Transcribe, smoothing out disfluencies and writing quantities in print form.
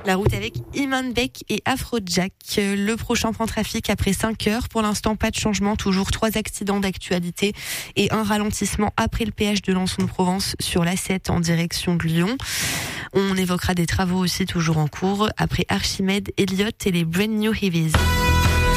La route avec Imanbek et Afrojack. Le prochain point trafic après 5 heures. Pour l'instant, pas de changement. Toujours 3 accidents d'actualité et un ralentissement après le péage de Lançon-de-Provence sur l'A7 en direction de Lyon. On évoquera des travaux aussi toujours en cours après Archimède, Elliott et les Brand New Heavies.